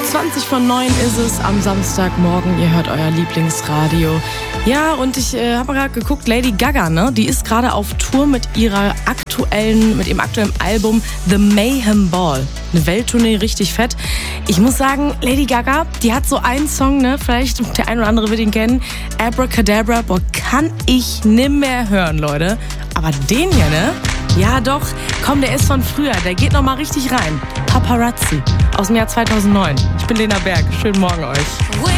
8:20 ist es am Samstagmorgen. Ihr hört euer Lieblingsradio. Ja, und ich habe gerade geguckt, Lady Gaga, ne? Die ist gerade auf Tour mit ihrem aktuellen Album The Mayhem Ball. Eine Welttournee, richtig fett. Ich muss sagen, Lady Gaga, die hat so einen Song, ne? Vielleicht der ein oder andere wird ihn kennen. Abracadabra, boah, kann ich nimmer hören, Leute. Aber den hier, ne? Ja doch, komm, der ist von früher, der geht nochmal richtig rein. Paparazzi aus dem Jahr 2009. Ich bin Lena Berg, schönen Morgen euch.